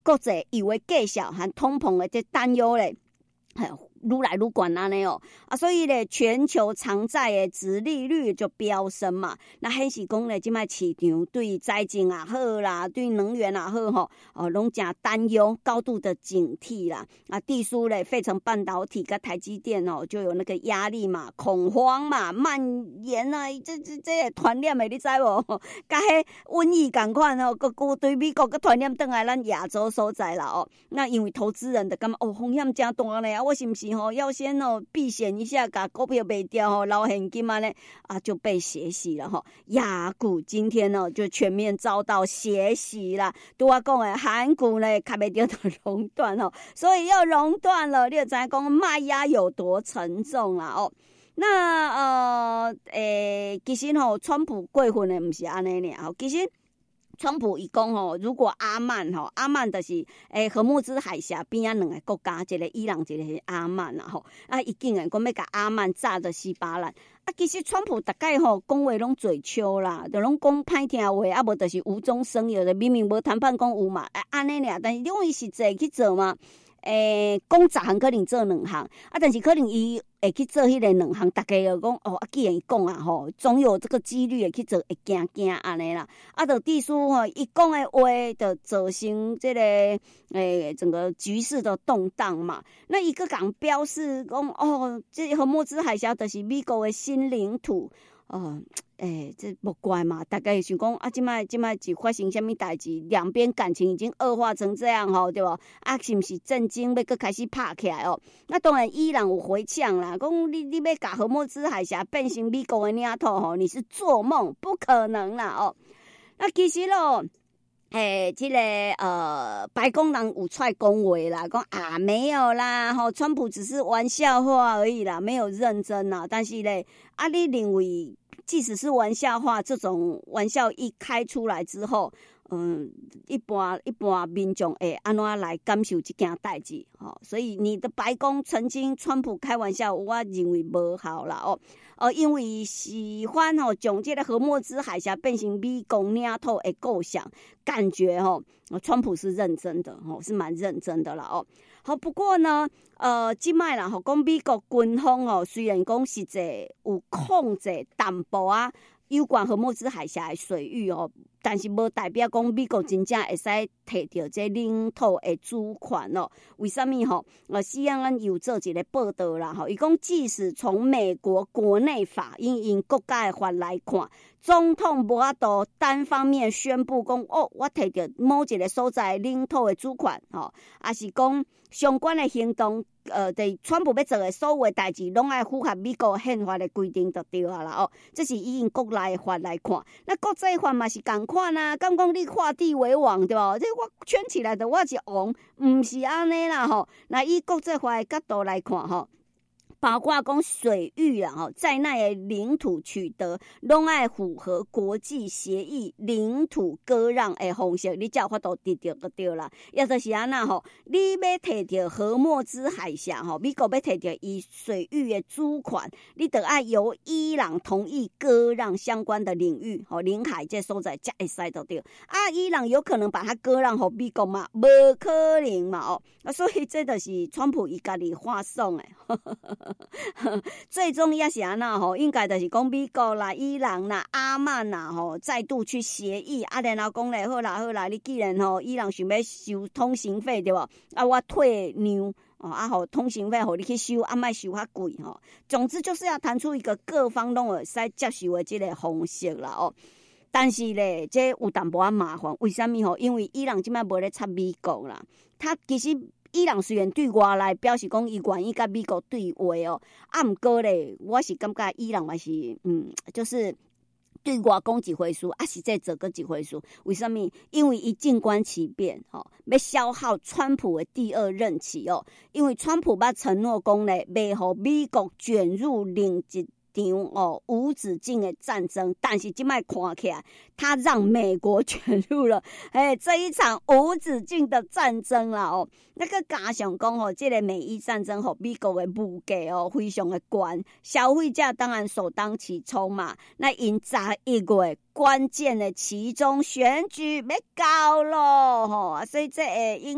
国际以为计小和通膨的这担忧咧，愈来愈悬安尼哦，所以咧，全球长债的殖利率就飙升嘛。那显示讲咧，即摆市场对财政也好啦，对能源也好吼，拢真担忧，高度的警惕啦。地书咧，费城半导体跟台积电就有那个压力嘛，恐慌嘛，蔓延啊，这传染的，你知无？甲迄瘟疫共款个对美国个传染转来咱亚洲所在啦哦。那因为投资人就感觉风险真大咧，我是不是要先避险一下，把股票卖掉捞现金嘛呢？就被血洗了哈。亚股今天就全面遭到血洗啦。对我讲的韩股呢，卡袂到就熔断所以要熔断了，你就知道讲卖压有多沉重啦哦。那其实川普过分的不是安尼尔其实。川普伊讲如果阿曼就是荷木兹海峡边啊两个国家，一个伊朗，一个是阿曼伊竟然讲要甲阿曼炸得稀巴烂其实川普大概讲话拢嘴秋啦，就拢讲歹听话，无就是无中生有的，明明无谈判讲有嘛，安尼尔，但是因为实际去做嘛。讲10项可能做2项但是可能伊会去做迄个2项，大家就讲既然伊讲总有这个几率会去做，会惊安尼啦。就地书伊讲的话，就造成这个整个局势的动荡嘛。那一个港标示讲这荷木兹海峡就是美国的新领土这不怪嘛？大概想讲现在是发生什么代志？两边感情已经恶化成这样对吧？是不是震惊要搁开始拍起来那当然伊朗有回呛啦，讲你要把荷木兹海峡变成美国的领土你是做梦，不可能啦那其实这个白宫人有出来讲话啦，讲没有啦川普只是玩笑话而已啦，没有认真啦。但是咧你认为？即使是玩笑话，这种玩笑一开出来之后，一般民众会安怎来感受这件代志所以你的白宫曾经川普开玩笑，我认为无效啦因为喜欢将这个荷木兹海峡变成美国领土的构想，感觉川普是认真的是蛮认真的啦好，不过呢，即摆啦，讲美国军方虽然讲实际有控制淡薄有关荷木兹海峡的水域但是无代表讲美国真正会使摕到这领土的主权为什么CNN 有做一个报道啦伊讲即使从美国国内法因国家的法来看，总统无法度单方面宣布讲我摕到某一个所在领土的主权还是讲相关的行动对川普要做的所有的代志拢要符合美国宪法的规定就对啦这是以国内的法来看，那国际法嘛是同款敢讲你画地为王对吧？这我圈起来的我是王，不是安尼啦那以国际法的角度来看包括讲水域在内的领土取得拢要符合国际协议领土割让的方式，你才有法度得到就对啦。也就是安那你要摕到荷木兹海峡美国要摕到伊水域的主权，你就要由伊朗同意割让相关的领域领海这所在才会使就对伊朗有可能把它割让给美国吗？无可能嘛所以这就是川普伊家己画送的最终也是安那应该就是讲美国啦、伊朗啦、阿曼啦再度去协议然后讲咧好啦，你既然伊朗想要收通行费对吧？我退让通行费互你去收莫收遐贵总之就是要谈出一个各方拢会使接受的这个方式啦但是咧，这有淡薄仔麻烦，为什么因为伊朗即摆无咧插美国啦，他其实。伊朗虽然对外来表示讲伊愿意甲美国对话不过咧，我是感觉伊朗嘛是就是对外讲一回事实在做个一回事。为什么？因为伊静观其变要消耗川普的第二任期因为川普捌承诺讲咧，袂互美国卷入另一场无止境的战争，但是现在看起来他让美国卷入了这一场无止境的战争啦那个加上讲这个美伊战争美国的物价非常的高，消费者当然首当其冲嘛。那因11月关键的其中选举要到咯所以这会影